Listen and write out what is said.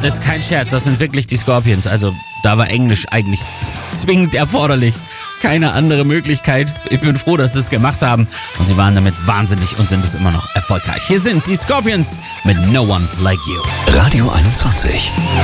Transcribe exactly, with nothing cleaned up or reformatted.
Das ist kein Scherz, das sind wirklich die Scorpions. Also da war Englisch eigentlich zwingend erforderlich. Keine andere Möglichkeit. Ich bin froh, dass sie es gemacht haben. Und sie waren damit wahnsinnig und sind es immer noch erfolgreich. Hier sind die Scorpions mit No One Like You. Radio einundzwanzig.